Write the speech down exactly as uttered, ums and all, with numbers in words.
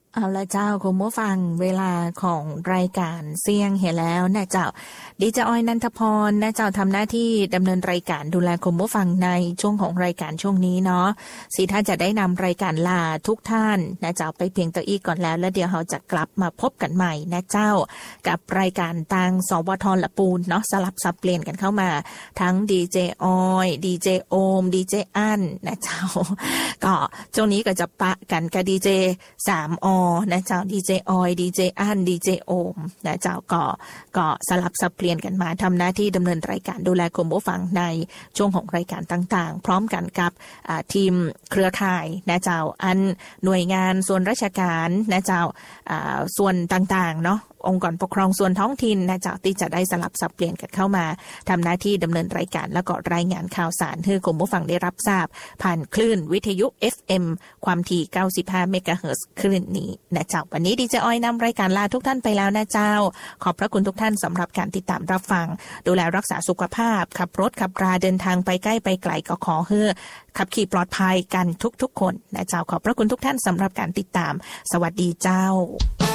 เอาละเจ้าคุณผู้ฟังเวลาของรายการเสี่ยงเห็นแล้วนะเจ้าดิจออยนันทพรนะเจ้าทำหน้าที่ดำเนินรายการดูแลคุณผู้ฟังในช่วงของรายการช่วงนี้เนาะสิท่านจะได้นำรายการลาทุกท่านนะเจ้าไปเพียงตัวอีกก่อนแล้วแล้วเดี๋ยวเราจะกลับมาพบกันใหม่นะเจ้ากับรายการทางสวทละปูนเนาะสลับสับเปลี่ยนกันเข้ามาทั้งดีเจออยดีเจโอมดีเจอั้นนะเจ้าก็ช่วงนี้ก็จะปะกันกับดีเจสามอนะเจ้าดีเจออยดีเจอั้นดีเจโอมนะเจ้าก็ก็สลับสับเปลี่ยนกันมาทำหน้าที่ดำเนินรายการดูแลคุณผู้ฟังในช่วงของรายการต่างๆพร้อมกันกับทีมเครือข่ายนะเจ้าอันหน่วยงานส่วนราชการนะเจ้าส่วนต่างๆเนาะองค์กรปกครองส่วนท้องถิ่นนะเจ้าที่จะได้สลับสับเปลี่ยนกันเข้ามาทำหน้าที่ดำเนินรายการแล้วก็รายงานข่าวสารให้คุณผู้ฟังได้รับทราบผ่านคลื่นวิทยุ เอฟ เอ็ม ความถี่เก้าสิบห้าเมกะเฮิรตซ์คลื่นนี้นะเจ้าวันนี้ดีเจออยนำรายการลาทุกท่านไปแล้วนะเจ้าขอบพระคุณทุกท่านสำหรับการติดตามรับฟังดูแลรักษาสุขภาพขับรถขับราเดินทางไปใกล้ไปไกลก็ขอให้ขับขี่ปลอดภัยกันทุกๆคนนะเจ้าขอบพระคุณทุกท่านสำหรับการติดตามสวัสดีเจ้า